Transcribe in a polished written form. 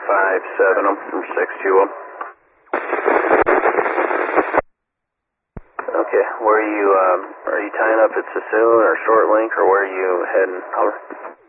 5-7 them from 6-2 them. Okay, where are you tying up at Sassoon or Short Link, or where are you heading? Over.